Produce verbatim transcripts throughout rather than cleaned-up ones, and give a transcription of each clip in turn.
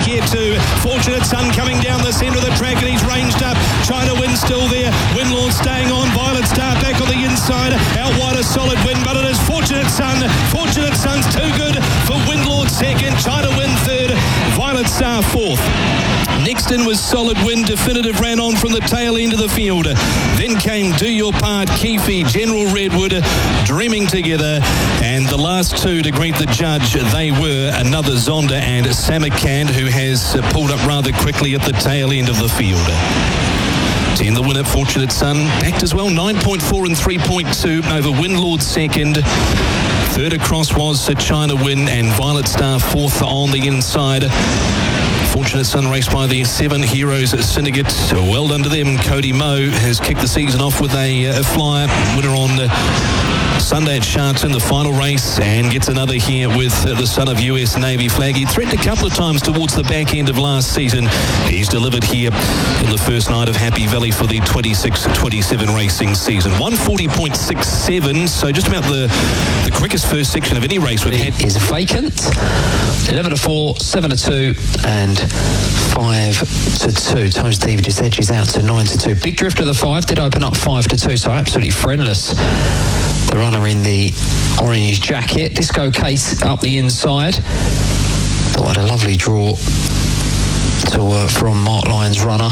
here too. Fortunate Son coming down the centre of the track and he's ranged up. China Win still there. Winlord staying on. Violet Star back on the inside. Out wide a Solid Win, but it is Fortunate Son. Fortunate Son's too good for Winlord second. China Win third. Violet Star fourth. Next in was Solid Win. Definitive ran on from the tail end of the field. Then came Do Your Part, Keefe, General Redwood, Dreaming Together. And the last two to greet the judge, they were another Zonda and Samarkand, who has pulled up rather quickly at the tail end of the field. ten the winner, Fortunate Son. Backed as well, nine point four and three point two over Winlord second. Third across was China Win and Violet Star fourth on the inside. Fortunate Son raced by the Seven Heroes Syndicate. Well done to them. Cody Moe has kicked the season off with a, a flyer. Winner on uh, Sunday at Sharton, the final race, and gets another here with uh, the son of U S Navy flag. He threatened a couple of times towards the back end of last season. He's delivered here in the first night of Happy Valley for the twenty-six twenty-seven racing season. one forty point six seven, so just about the, the quickest first section of any race we've had. Is vacant. eleven to four, seven to two, and five to two. Times Steve just edges out to nine to two. Big Drifter, the five, did open up five to two, so absolutely friendless. The runner in the orange jacket. Disco Case up the inside. What a lovely draw to uh, from Mark Lyons' runner.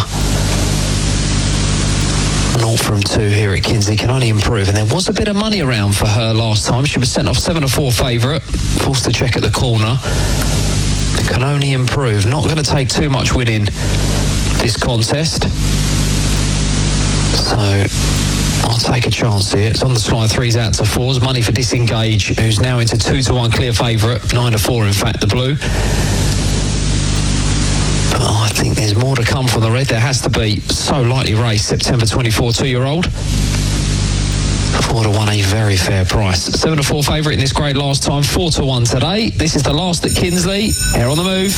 Naught from two here at Kinsley, can only improve, and there was a bit of money around for her last time. She was sent off seven to four favourite, forced to check at the corner. Can only improve. Not going to take too much winning this contest, so I'll take a chance here. It's on the slide, threes out to fours. Money for Disengage, who's now into two to one clear favourite, nine to four in fact, the blue. But I think there's more to come from the red. There has to be. So lightly raced, September twenty-four, two-year-old. Four to one, a very fair price. Seven to four favourite in this grade last time. Four to one today. This is the last at Kinsley. Hair on the move.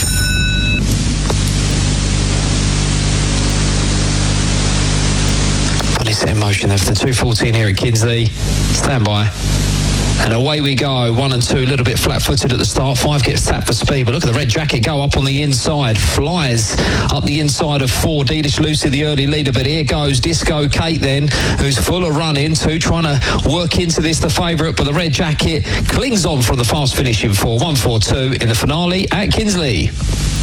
Funny set in motion there for the two fourteen here at Kinsley. Stand by. And away we go. One and two, a little bit flat-footed at the start. Five gets tapped for speed, but look at the red jacket go up on the inside. Flies up the inside of four. Deedish Lucy, the early leader, but here goes Disco Kate then, who's full of run into, trying to work into this, the favourite, but the red jacket clings on from the fast finish in four. one four two in the finale at Kinsley.